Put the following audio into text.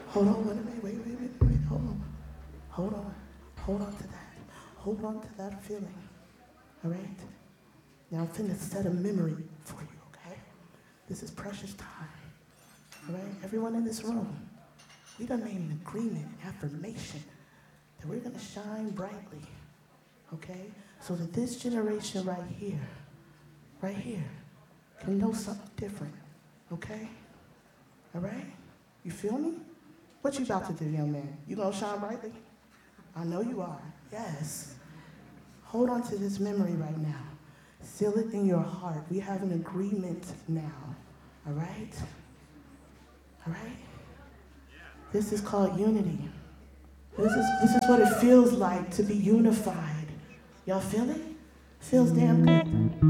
Hold on, wait, hold on. Hold on. Hold on to that. Hold on to that feeling. All right? Now I'm finna set a memory for you, okay? This is precious time. All right? Everyone in this room, we done made an agreement, an affirmation that we're gonna shine brightly, okay? So that this generation right here, can know something different, okay? All right? You feel me? What you about to do, young man? You gonna shine brightly? I know you are, yes. Hold on to this memory right now. Seal it in your heart. We have an agreement now, all right? All right? This is called unity. This is what it feels like to be unified. Y'all feel it? Feels damn good.